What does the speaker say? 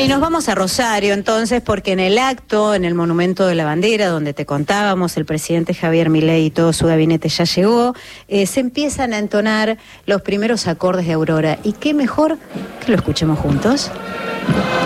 y nos vamos a Rosario entonces, porque en el acto, en el Monumento de la Bandera, donde te contábamos, el presidente Javier Milei y todo su gabinete ya llegó, se empiezan a entonar los primeros acordes de Aurora. Y qué mejor que lo escuchemos juntos.